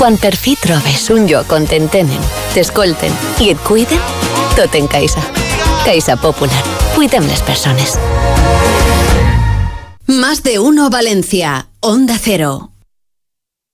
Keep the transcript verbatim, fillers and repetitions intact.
Quan per fi trobes un lloc on t'entenen, t'escolten i et cuiden, tot en Caixa. Caixa Popular. Cuidem les persones. Más de uno Valencia. Onda Cero.